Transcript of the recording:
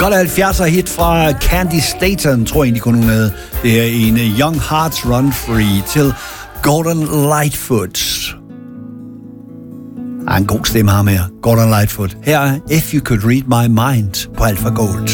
godt 70'er hit fra Candy Staton, tror jeg egentlig kun hun havde. Det er en Young Hearts Run Free til Gordon Lightfoot. En god stemme ham her, Gordon Lightfoot. Her er If You Could Read My Mind på Alpha Gold.